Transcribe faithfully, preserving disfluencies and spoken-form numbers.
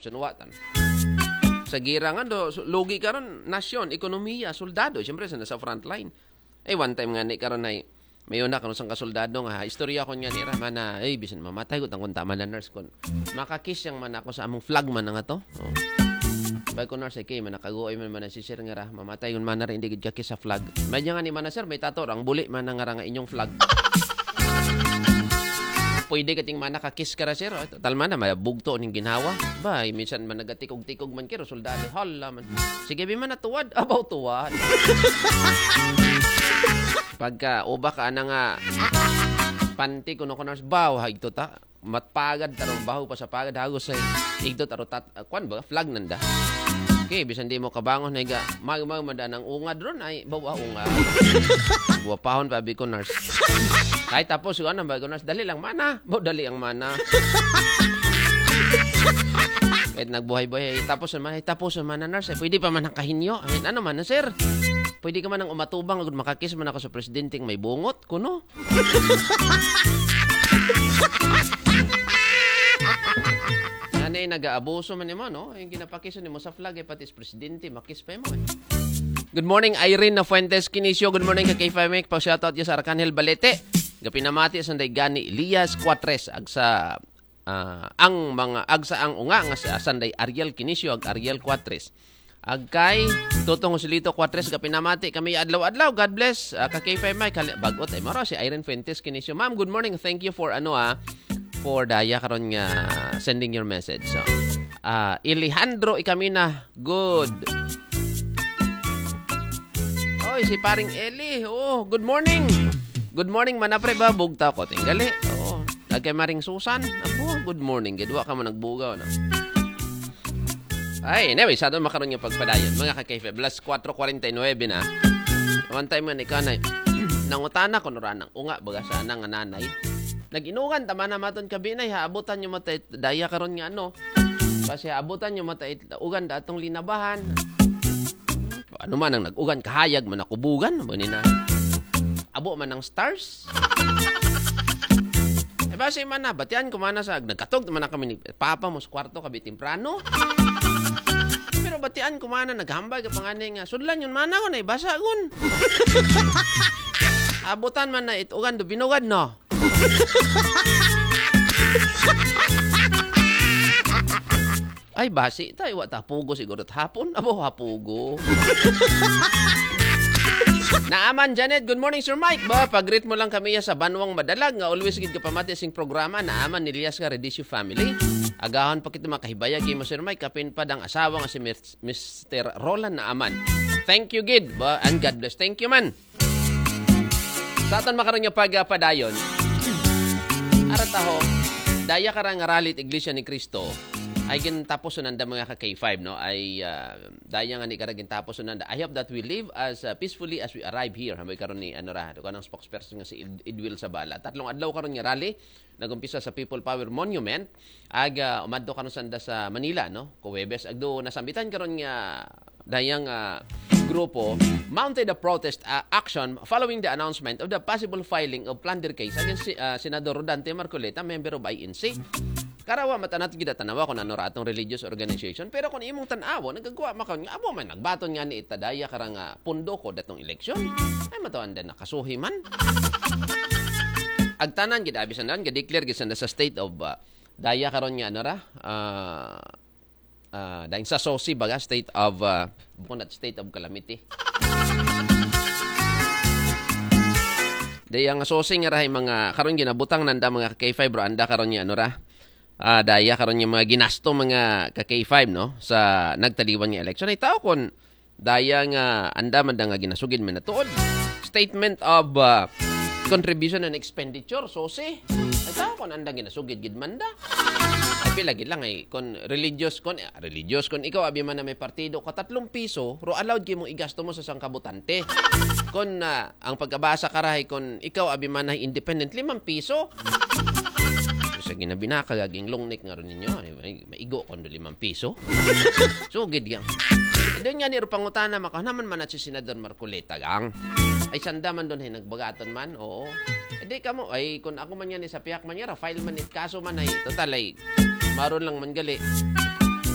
sunwatan. Sa gira nga do, lugi karon nasyon, ekonomiya, soldado, siyempre sa nasa front line. Eh, one time nga ni karon ay mayon na karon sang kasoldado nga istorya ko nga ni Rama na eh bisan mamatay ko tangkon tama na nurse kon makakiss yang man ako sa among flag man nga to. Oh. Bay ko nurse kay man nakaguoy man man si sir nga ra mamatay kun man na rin digid ka kiss sa flag. May nga ni man sir may tato ang buli man nga ra nga inyong flag. Pwede kating man nakakiss ka ra sir. Total man na may bugto ning ginawa. Bay minsan man nagatikog-tikog man kiro soldado hala man. Sige bi man natuwad abaw tuwad. Pagka uba ka na nga panty kuno kuno baw hagto ta matpagad tarong baho pa sa pagad hagos say igdot aro tat uh, kwan ba flag nanda. Okay, bisan di mo kabangon na iga magmag madanang ungad ron ay bawa ungad. Guwapahon pa bi ko nurse. Kahit tapos ko ano ba ko nurse dali lang mana, baw dali ang mana. Kahit nagbuhay-buhay tapos man tapos man na nurse pwede pa man nakahinyo. Ay ano man na sir. Pwede ka man ang umatubang agad makakis man ako sa presidenteng may bungot kuno. Ano yung nag-aabuso man mo, no? Yung ginapakiso ni mo sa flag, eh, pati sa presidente, makis pa mo. Eh. Good morning, Irene na Fuentes Kinisio. Good morning, kay K five M X. Pa-shoutout niya sa Arcangel Balete. Gapinamati sa Gani Elias Cuatres. Agsa, uh, ang mga, agsa ang unga, nga sa Sanday Ariel Kinisio, ag Ariel Cuatres. Agkay, tutong Joselito Cuatres, kapinamati kami adlaw-adlaw. God bless. Uh, ka K five M X, bagot ay maro si Irene Fuentes Kinisio. Ma'am, good morning. Thank you for ano ah, for daya karon nga sending your message. So, uh, Alejandro Ikamina, good. Oy, si paring Eli. Oh, good morning. Good morning, manapre ba? Bugta ko. Tinggali. Oo. Lagay maring Susan. Apo, good morning. Gidwa ka mo nagbugaw na. Ay, anyway, sa doon makaroon yung pagpadayon. Mga ka-K five, plus four forty-nine na. One time nga ni Kanay, nangutana ko nuranang unga, baga sana nga nanay. Nag-inugan, tama na maton kabinay, haabutan nyo matay, daya karon nga ano. Kasi haabutan nyo matay, ugan datong linabahan. Ano man ang nag-ugan, kahayag man nakubugan, manina. Abo man ng stars. Eh, basi man na, batian ko man na sa, nagkatog, naman na kami ni Papa mo sa kwarto, kabi timprano. Pero batian ko man na, naghambay ka panganay nga, sudlan yun man ako na, ibasa gun. Abutan man na, itugan, do binugad, no? Ay, basi, tayo, wata hapugo siguro hapon. Abo, hapugo. Naaman, Janet. Good morning, Sir Mike. Ba, pag-greet mo lang kami sa Banwang Madalag nga always gid ka pamati sing programa. Naaman ni Elias nga Redisio family. Agahon pa kita makahibaya kay mo, Sir Mike. Kapin pa dang asawa nga si Mister Roland Naaman. Thank you, gid. Ba, and God bless. Thank you, man. Sa aton makaroon yung pagpadayon. Arat ako, daya karang aralit Iglesia ni Cristo. Ay gintapos nanda mga ka-K five, no? Ay uh, daya nga ni karagin tapos nanda. I hope that we live as uh, peacefully as we arrive here. Hamay karon ni ano ra, kanang spokesperson nga si Edwil Sabala. Tatlong adlaw karon nga rally, nagumpisa sa People Power Monument. Aga uh, umadto karon sanda sa Manila, no? Kuwebes agdo nasambitan karon nga dayang uh, grupo mounted a protest uh, action following the announcement of the possible filing of plunder case against uh, Senador Rodante Marcoleta, member of I N C. Karawa matanat gid tanawa kun ano ratong religious organization, pero kun imong tan-awo nagagawa makon nga amo man nagbaton nga ni itadaya karang uh, pundo ko datong eleksyon. Ay matuan den nakasuhi man. Agtanan gid abisan dan ga-declare gid sa state of uh, daya karon nga ano ra uh, uh, dahil sa S O C I baga state of uh, bukod at state of calamity. Daya nga S O C I nga rahay mga karon ginabutang nanda mga K five bro anda karon nga ano ra. Ah, daya karon yung mga ginasto mga ka-K five, no, sa nagtaliwan nga election. Ay tao kon daya nga anda man nga ginasugid man natuod. Statement of uh, contribution and expenditure, so si ay tao kon anda ginasugid gid man da. Ay pila gid lang ay kon religious kon eh, religious kon ikaw abi man na may partido ka tatlong piso, ro allowed kay mo igasto mo sa sangkabutante. Kon uh, ang pagkabasa karahay kon ikaw abi man na independent limang piso. Sa ginabinaka gaging longneck nga ron ninyo may maigo kon do limang piso. So gid yang doon nga ni ro pangutana maka naman man at si Senador Marcoleta gang ay sanda man doon ay nagbagaton man oo edi kamo ay kun ako man yan sa piyak man yara file man it kaso man ay total ay maron lang man gali